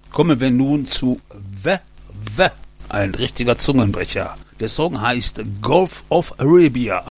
Kommen wir nun zu ein richtiger Zungenbrecher. Der Song heißt Gulf of Arabia.